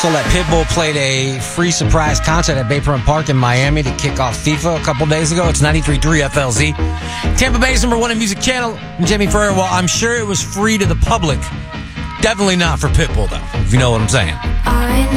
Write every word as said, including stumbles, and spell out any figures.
also let Pitbull played a free surprise concert at Bayfront Park in Miami to kick off FIFA a couple days ago. It's ninety-three point three F L Z. Tampa Bay's number one in music channel. I'm Jamie Ferrer. Well, I'm sure it was free to the public. Definitely not for Pitbull, though, if you know what I'm saying.